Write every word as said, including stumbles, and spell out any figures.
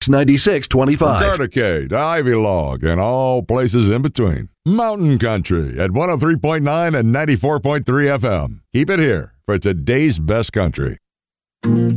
six, nine six two five. Carticade, Ivy Log, and all places in between. Mountain Country at one oh three point nine and ninety-four point three F M. Keep it here for today's best country.